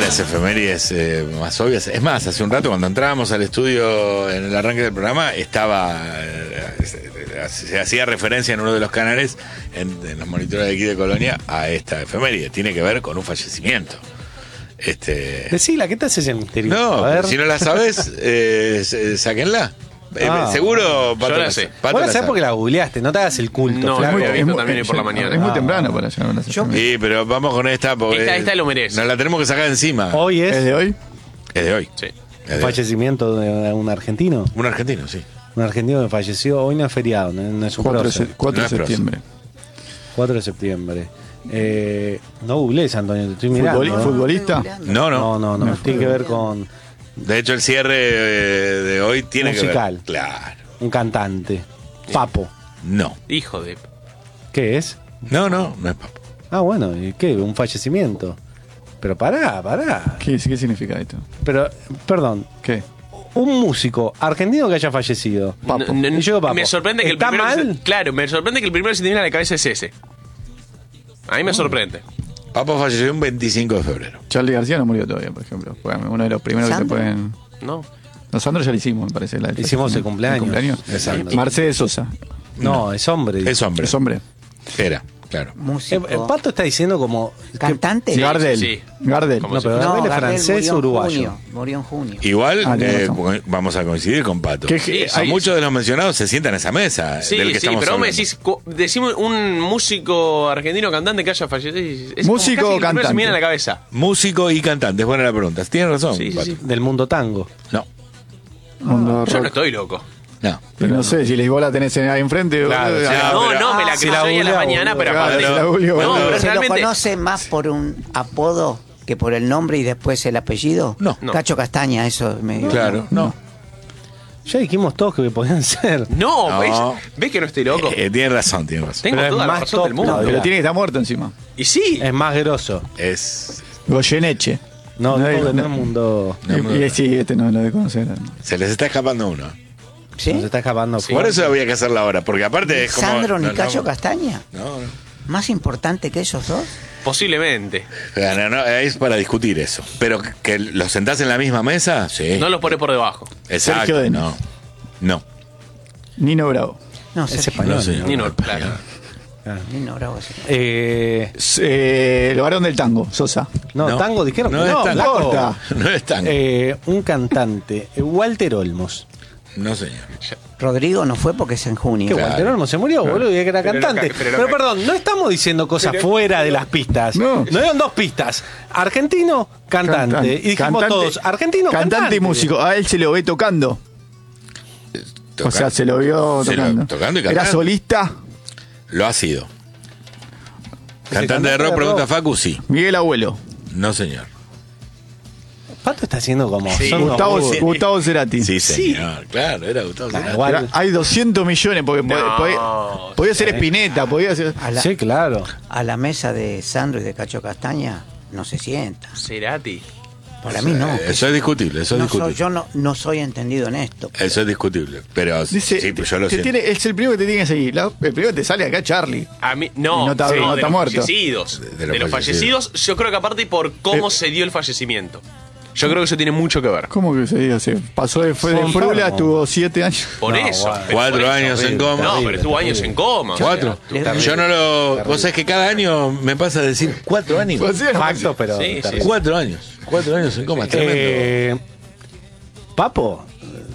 las efemérides más obvias. Es más, hace un rato cuando entrábamos al estudio en el arranque del programa, se hacía referencia en uno de los canales, en los monitores de aquí de Colonia, a esta efeméride. Tiene que ver con un fallecimiento. Decila, ¿qué te haces el misterio? No, A ver. si no la sabes, sáquenla. Seguro Pato la sé. Vos la sabés porque la googleaste, no te hagas el culto, No, flaco. es muy bien. También por la mañana. Es muy temprano para llegar a una sesión. Sí, pero vamos con esta porque Esta lo merece. nos la tenemos que sacar de encima. Hoy ¿Es es de hoy? Es de hoy. Sí. Es de hoy. fallecimiento de un argentino. Un argentino, sí. Un argentino que falleció hoy, no es feriado, no es un 4 prócer. de No es septiembre. 4 de septiembre. No googlees, Antonio, te estoy mirando. ¿Futbolista? No. No, tiene que ver con De hecho, el cierre de hoy tiene musical. que ver. Claro. un cantante. Papo. No. Hijo de... ¿Qué es? No es Papo. Ah, bueno, ¿y qué? Un fallecimiento. Pero pará. ¿Qué significa esto? Pero, perdón, ¿Qué? un músico argentino que haya fallecido. Papo. Y yo, Papo, Me sorprende que el ¿está primero... mal? Claro, me sorprende que el primero que se te viene a la cabeza es ese. A mí me sorprende. Papo falleció un 25 de febrero. Charlie García no murió todavía, por ejemplo. Fue uno de los primeros que se ¿Sandro? pueden... No. No, Sandro ya lo hicimos, me parece. Hicimos el cumpleaños. Exacto. Mercedes Sosa. No, es hombre. Es hombre. Es hombre. Era, claro. Músico. El Pato está diciendo como... Cantante. Sí, Gardel. sí. Gardel. Como No, pero No, Gardel es Gardel francés murió en uruguayo. junio, murió en junio. Igual tenés razón. vamos a coincidir con Pato. Que- A hay- muchos de los mencionados se sientan en esa mesa Sí, del que sí, estamos pero vos me hablando. decís, decimos un músico argentino cantante que haya fallecido. Es Músico como casi o el primero que se cantante. me viene a la cabeza. Músico y cantante, es buena la pregunta. Tienes razón, Sí, sí, Pato. sí. Del mundo tango. No. Mundo Yo rock. no estoy loco. No. Pero no sé, si vos la tenés ahí enfrente. Claro, boludo, sí. ah, No, pero- no, me la si creo la hoy a la googleó, mañana, pero claro, aparte. si la googleó, No, boludo. pero ¿Se lo realmente. conoce más por un apodo que por el nombre y después el apellido? No. Cacho Castaña, eso me dio. Claro, no. Ya dijimos todos que podían ser. No, No. ¿ves que no estoy loco? Tiene razón. Tengo Pero es toda la más razón del top mundo. todavía. Pero tiene que estar muerto encima. Y sí. Es más grosso. Es. Goyeneche. No, No, digo que no. no es mundo. Sí, este no lo de conocer. Se les está escapando uno. ¿Sí? Nos está escapando. Por eso había que hacerla ahora, porque aparte es como. ¿Sandro ni no, Cacho no, Castaña? No, ¿Más importante que esos dos? Posiblemente. es para discutir eso. Pero que los sentás en la misma mesa, sí. No los pone por debajo. Exacto. Sergio Denis. No. Nino Bravo. No, Es Sergio. español. No, señor. Ni no, claro. Nino Bravo, sí. El varón del tango, Sosa. No, tango dijeron No que es no. tango. flaco. Corta. No es tan. Un cantante, Walter Olmos. No, señor. Rodrigo no fue porque es en junio. Que Claro. Walter Olmos se murió, boludo, y que era Pero cantante. lo ca- Pero, pero lo ca- perdón, no estamos diciendo cosas fuera de las pistas. No. Nos dieron dos pistas. Argentino, cantante. Y dijimos Cantante- todos, argentino, cantante y músico. A él se lo ve tocando. O sea, se lo vio Se lo- tocando. tocando y cantando. ¿Era solista? Lo ha sido. Cantante de rock, pregunta Facu, sí. Miguel Abuelo. No, señor. Pato está haciendo como. Sí. son unos Gustavo, boludos. Gustavo Cerati. Sí, señor. Claro, era Gustavo Cerati. igual. Era- hay 200 millones, porque No, podía ser Spinetta, podía ser... Sí, claro. A la mesa de Sandro y de Cacho Castaña no se sienta. Cerati. Para mí no. Eso es discutible, eso es No soy- discutible. yo no soy entendido en esto. Eso es discutible. Pero Dice, sí, pues yo lo te siento. tiene, es el primero que te tiene que seguir. El primero que te sale acá, Charlie. A mí, Y no, no está- sí, no de está los muerto. fallecidos. De De los los fallecidos, yo creo que aparte por cómo se dio el fallecimiento. Yo creo que eso tiene mucho que ver. ¿Cómo que se diga? Se pasó fue de Son Frula, enfermos. estuvo 7 años. Por No, eso. bueno. pero 4 por eso. años en coma. No, pero estuvo años en coma. o sea, 4. Terrible. Yo no lo. Vos sabés que cada año me pasa a decir 4 años. Pues sí, Facto, pero. Sí, sí. 4 años. 4 años en coma, tremendo. Papo,